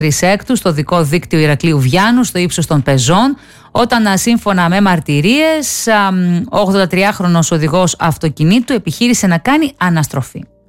τρισέκτου στο δικό δίκτυο Ηρακλείου Βιάννου στο ύψος των πεζών, όταν σύμφωνα με μαρτυρίες ο 83χρονος οδηγός αυτοκινήτου επιχείρησε να κάνει αναστροφή.